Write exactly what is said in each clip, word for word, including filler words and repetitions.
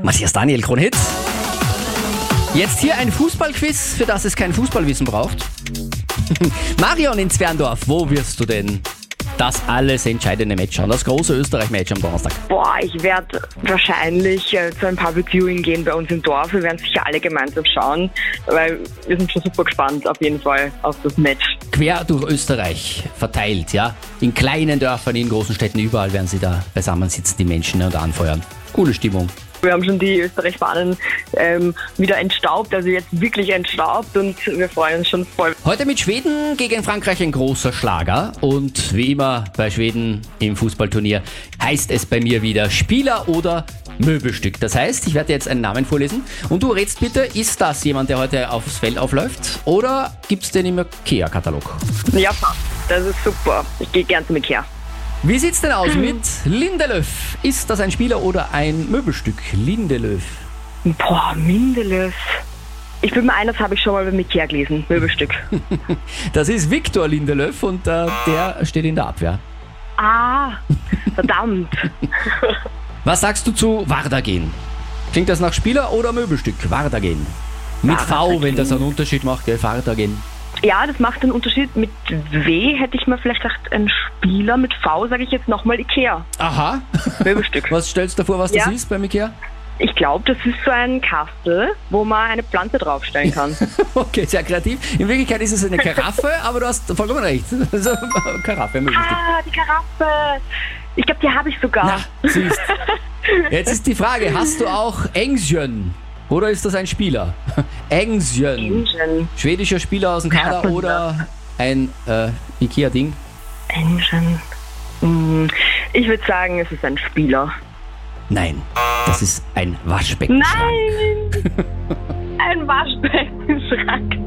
Matthias Daniel, Kronhit. Jetzt hier ein Fußballquiz, für das es kein Fußballwissen braucht. Marion in Zwerndorf, wo wirst du denn das alles entscheidende Match schauen? Das große Österreich-Match am Donnerstag. Boah, ich werde wahrscheinlich äh, zu ein Public Viewing gehen bei uns im Dorf. Wir werden sicher alle gemeinsam schauen, weil wir sind schon super gespannt auf jeden Fall auf das Match. Quer durch Österreich verteilt, ja? In kleinen Dörfern, in großen Städten, überall werden sie da beisammen sitzen, die Menschen, und anfeuern. Coole Stimmung. Wir haben schon die Österreich-Fahnen ähm, wieder entstaubt, also jetzt wirklich entstaubt, und wir freuen uns schon voll. Heute mit Schweden gegen Frankreich ein großer Schlager, und wie immer bei Schweden im Fußballturnier heißt es bei mir wieder Spieler oder Möbelstück. Das heißt, ich werde jetzt einen Namen vorlesen und du rätst bitte, ist das jemand, der heute aufs Feld aufläuft, oder gibt's den im IKEA-Katalog? Ja, das ist super. Ich gehe gern zum IKEA. Wie sieht's denn aus mit Lindelöf? Ist das ein Spieler oder ein Möbelstück? Lindelöf. Boah, Lindelöf. Ich bin mir ein, das habe ich schon mal beim IKEA gelesen. Möbelstück. Das ist Viktor Lindelöf und äh, der steht in der Abwehr. Ah, verdammt. Was sagst du zu Vardagen? Klingt das nach Spieler oder Möbelstück? Vardagen. Mit V, wenn das einen Unterschied macht, gell? Vardagen. Ja, das macht einen Unterschied. Mit W hätte ich mir vielleicht gedacht, ein Spieler. Mit V sage ich jetzt nochmal IKEA. Aha. Möbelstück. Was stellst du dir vor, was Ja. das ist beim IKEA? Ich glaube, das ist so ein Kastel, wo man eine Pflanze draufstellen kann. Okay, sehr kreativ. In Wirklichkeit ist es eine Karaffe, aber du hast vollkommen recht. Also, Karaffe, Möbelstück. Ah, die Karaffe. Ich glaube, die habe ich sogar. Na, siehst. Jetzt ist die Frage, hast du auch Engsjön? Oder ist das ein Spieler? Engsjön. Engine. Schwedischer Spieler aus dem Kader Ja, oder ein äh, Ikea-Ding? Engine. Hm, Ich würde sagen, es ist ein Spieler. Nein, das ist ein Waschbeckenschrank. Nein! Ein Waschbeckenschrank.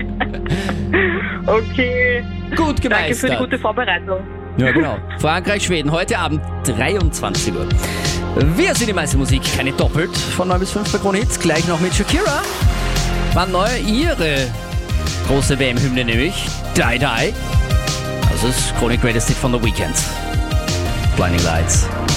Okay. Gut Danke für die gemeistert. gute Vorbereitung. Ja, genau. Frankreich, Schweden, heute Abend dreiundzwanzig Uhr. Wir sind die meiste Musik, keine doppelt, von neun bis fünf bei Krone Hits. Gleich noch mit Shakira. Wann neu ihre große W M-Hymne, nämlich Die Die. Das ist Krone Greatest Hit von The Weeknd. Blinding Lights.